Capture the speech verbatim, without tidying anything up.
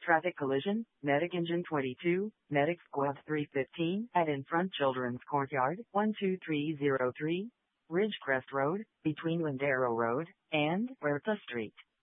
Traffic collision, Medic Engine twenty-two, Medic Squad three fifteen at in front Children's Courtyard, one two three zero three, Ridgecrest Road, between Lindero Road and Huerta Street.